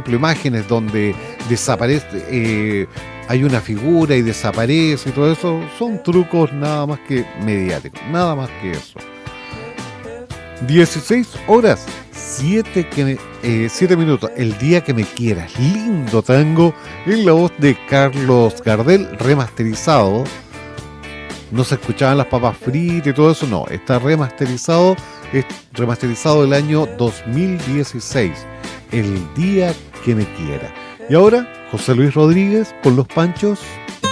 ejemplo, imágenes donde desaparece, hay una figura y desaparece y todo eso, son trucos nada más que mediáticos, nada más que eso. 16 horas, 7 minutos, El día que me quieras, lindo tango, en la voz de Carlos Gardel, remasterizado. No se escuchaban las papas fritas y todo eso, no, está remasterizado, es remasterizado del año 2016, El día que me quiera. Y ahora, José Luis Rodríguez con Los Panchos.